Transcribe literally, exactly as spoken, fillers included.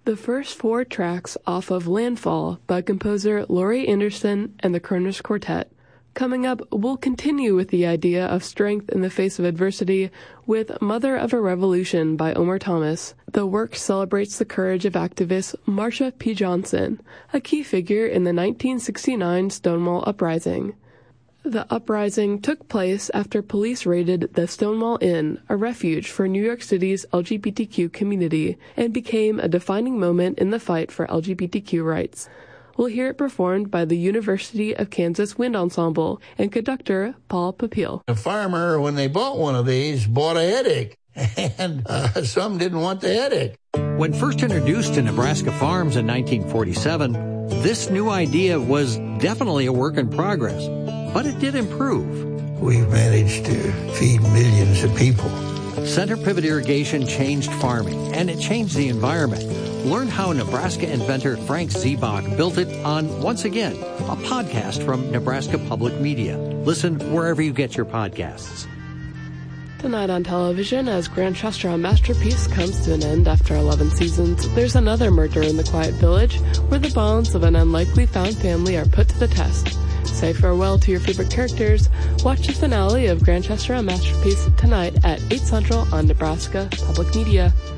The first four tracks off of Landfall by composer Laurie Anderson and the Kronos Quartet. Coming up, we'll continue with the idea of strength in the face of adversity with Mother of a Revolution by Omar Thomas. The work celebrates the courage of activist Marsha P. Johnson, a key figure in the nineteen sixty-nine Stonewall Uprising. The uprising took place after police raided the Stonewall Inn, a refuge for New York City's L G B T Q community, and became a defining moment in the fight for L G B T Q rights. We'll hear it performed by the University of Kansas Wind Ensemble and conductor Paul Papil. A farmer, when they bought one of these, bought a headache, and uh, some didn't want the headache. When first introduced to Nebraska farms in nineteen forty-seven, this new idea was definitely a work in progress, but it did improve. We've managed to feed millions of people. Center Pivot Irrigation changed farming, and it changed the environment. Learn how Nebraska inventor Frank Ziebach built it on, once again, a podcast from Nebraska Public Media. Listen wherever you get your podcasts. Tonight on television, as Grantchester, a masterpiece, comes to an end after eleven seasons, there's another murder in the Quiet Village, where the bonds of an unlikely found family are put to the test. Say farewell to your favorite characters. Watch the finale of Grantchester, a Masterpiece tonight at eight Central on Nebraska Public Media.